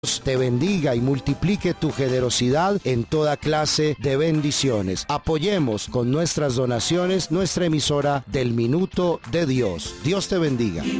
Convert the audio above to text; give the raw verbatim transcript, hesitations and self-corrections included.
te bendiga y multiplique tu generosidad en toda clase de bendiciones. Apoyemos con nuestras donaciones nuestra emisora del Minuto de Dios. Dios te bendiga.